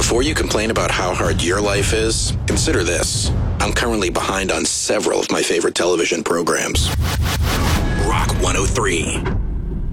Before you complain about how hard your life is, consider this. I'm currently behind on several of my favorite television programs. Rock 103.